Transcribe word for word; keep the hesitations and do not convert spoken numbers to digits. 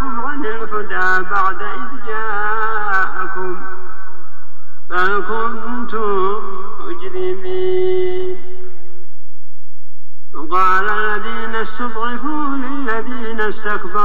زادكم عن الهدى بعد إذ جاءكم بل كنتم مجرمين. وقال الذين استضعفوا للذين استكبروا